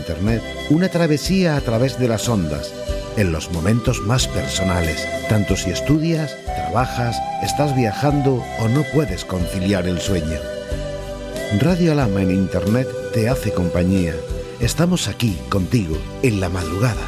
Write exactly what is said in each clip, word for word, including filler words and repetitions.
Internet, una travesía a través de las ondas, en los momentos más personales, tanto si estudias, trabajas, estás viajando o no puedes conciliar el sueño. Radio Alhama en Internet te hace compañía. Estamos aquí contigo en la madrugada.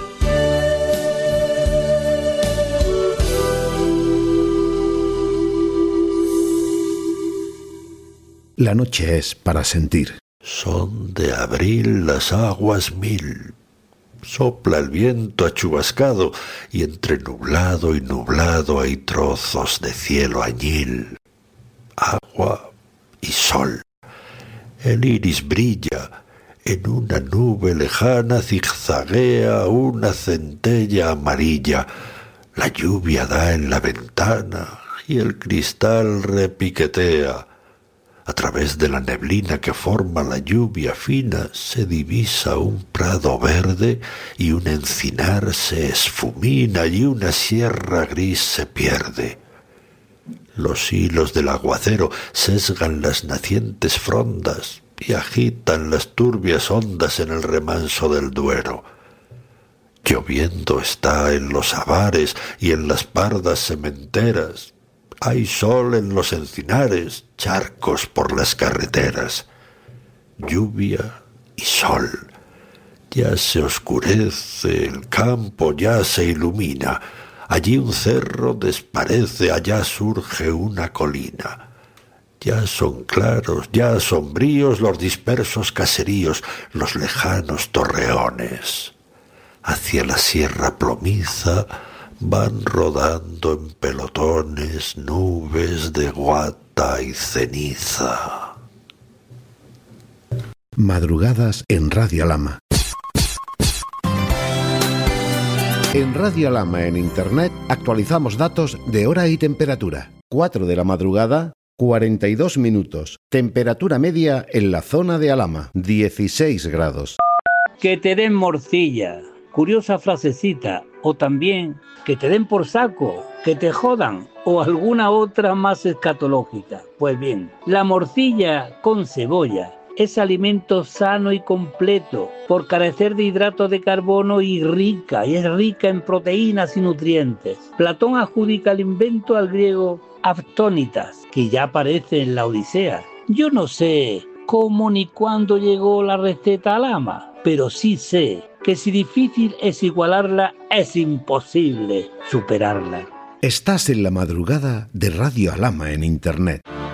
La noche es para sentir. Son de abril las aguas mil. Sopla el viento achubascado y entre nublado y nublado hay trozos de cielo añil. Agua y sol. El iris brilla. En una nube lejana zigzaguea una centella amarilla. La lluvia da en la ventana y el cristal repiquetea. A través de la neblina que forma la lluvia fina se divisa un prado verde y un encinar se esfumina y una sierra gris se pierde. Los hilos del aguacero sesgan las nacientes frondas y agitan las turbias ondas en el remanso del Duero. Lloviendo está en los habares y en las pardas sementeras. Hay sol en los encinares, charcos por las carreteras. Lluvia y sol. Ya se oscurece, el campo ya se ilumina. Allí un cerro desparece, allá surge una colina. Ya son claros, ya sombríos los dispersos caseríos, los lejanos torreones. Hacia la sierra plomiza van rodando en pelotones nubes de guata y ceniza. Madrugadas en Radio Alhama. En Radio Alhama en Internet actualizamos datos de hora y temperatura. cuatro de la madrugada, cuarenta y dos minutos. Temperatura media en la zona de Alhama, dieciséis grados. Que te den morcilla. Curiosa frasecita. O también que te den por saco, que te jodan, o alguna otra más escatológica. Pues bien, la morcilla con cebolla es alimento sano y completo por carecer de hidratos de carbono y rica, y es rica en proteínas y nutrientes. Platón adjudica el invento al griego Aftónitas, que ya aparece en la Odisea. Yo no sé cómo ni cuándo llegó la receta al Alhama, pero sí sé que si difícil es igualarla, es imposible superarla. Estás en la madrugada de Radio Alhama en Internet.